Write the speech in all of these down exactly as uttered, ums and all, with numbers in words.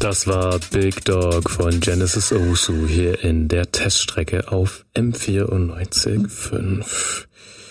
Das war Big Dog von Genesis Owusu hier in der Teststrecke auf M vierundneunzig Komma fünf.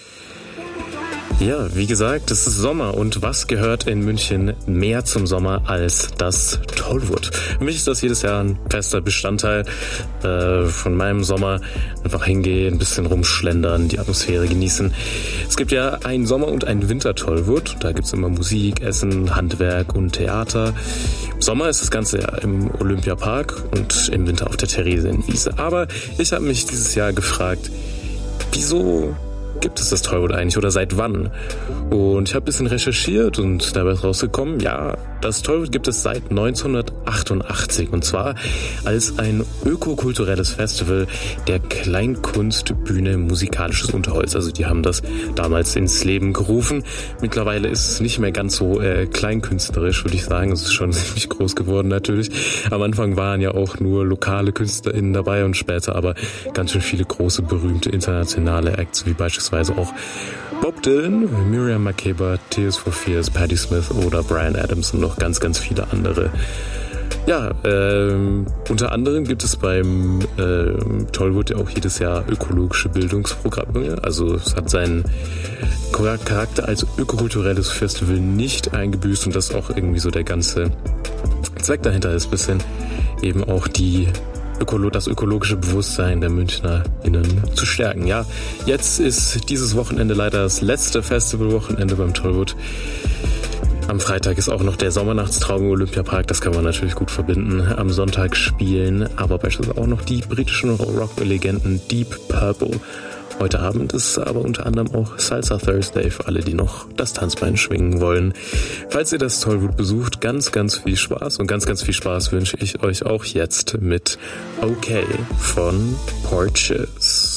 Ja, wie gesagt, es ist Sommer und was gehört in München mehr zum Sommer als das Tollwood? Für mich ist das jedes Jahr ein fester Bestandteil äh, von meinem Sommer. Einfach hingehen, ein bisschen rumschlendern, die Atmosphäre genießen. Es gibt ja einen Sommer- und einen Winter-Tollwood. Da gibt's immer Musik, Essen, Handwerk und Theater. Im Sommer ist das Ganze ja im Olympiapark und im Winter auf der Theresienwiese. Aber ich habe mich dieses Jahr gefragt, wieso gibt es das Tollwood eigentlich oder seit wann? Und ich habe ein bisschen recherchiert und dabei ist rausgekommen, ja, das Tollwood gibt es seit neunzehnhundertachtundachtzig und zwar als ein ökokulturelles Festival der Kleinkunstbühne Musikalisches Unterholz. Also die haben das damals ins Leben gerufen. Mittlerweile ist es nicht mehr ganz so äh, kleinkünstlerisch, würde ich sagen. Es ist schon ziemlich groß geworden natürlich. Am Anfang waren ja auch nur lokale KünstlerInnen dabei und später aber ganz schön viele große, berühmte internationale Acts, wie beispielsweise auch Bob Dylan, Miriam Makeba, Tears for Fears, Patti Smith oder Bryan Adams und noch ganz, ganz viele andere. Ja, ähm, unter anderem gibt es beim ähm, Tollwood ja auch jedes Jahr ökologische Bildungsprogramme. Also es hat seinen Charakter als ökokulturelles Festival nicht eingebüßt und das ist auch irgendwie so der ganze Zweck dahinter ist, ein bisschen eben auch die Ökolo- das ökologische Bewusstsein der MünchnerInnen zu stärken. Ja, jetzt ist dieses Wochenende leider das letzte Festivalwochenende beim Tollwood. Am Freitag ist auch noch der Sommernachtstraum im Olympiapark, das kann man natürlich gut verbinden. Am Sonntag spielen aber beispielsweise auch noch die britischen Rock-Legenden Deep Purple. Heute Abend ist aber unter anderem auch Salsa Thursday für alle, die noch das Tanzbein schwingen wollen. Falls ihr das Tollwood besucht, ganz, ganz viel Spaß und ganz, ganz viel Spaß wünsche ich euch auch jetzt mit Okay von Porches.